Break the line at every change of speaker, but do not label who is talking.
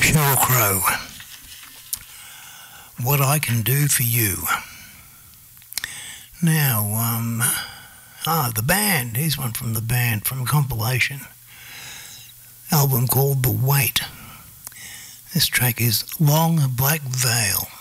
Sheryl Crow, What I Can Do For You. Now, the band, here's one from the band, from a compilation album called The Wait. This track is Long Black Veil.